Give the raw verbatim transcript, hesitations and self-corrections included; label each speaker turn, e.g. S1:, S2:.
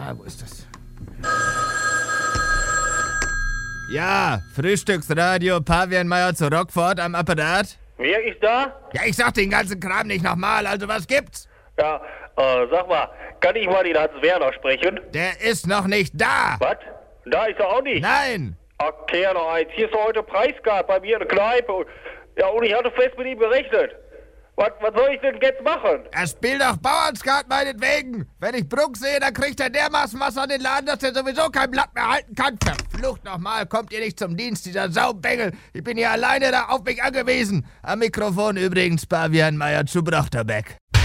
S1: Ah, wo ist das? Ja, Frühstücksradio Pavianmeier zu Rockford am Apparat.
S2: Wer ist da?
S1: Ja, ich sag den ganzen Kram nicht nochmal, also was gibt's?
S2: Ja, äh, sag mal, kann ich mal den Hans Werner sprechen?
S1: Der ist noch nicht da.
S2: Was? Da ist er auch nicht?
S1: Nein.
S2: Okay, noch eins. Hier ist doch heute Preisgard bei mir in der Kneipe. Ja, und ich hatte fest mit ihm gerechnet. Was, was soll ich denn jetzt machen?
S1: Er spielt doch Bauernskat meinetwegen. Wenn ich Bruck sehe, dann kriegt er dermaßen was an den Laden, dass er sowieso kein Blatt mehr halten kann. Verflucht nochmal, kommt ihr nicht zum Dienst, dieser Saubengel. Ich bin hier alleine da auf mich angewiesen. Am Mikrofon übrigens Pavianmeier zu Brochterbeck.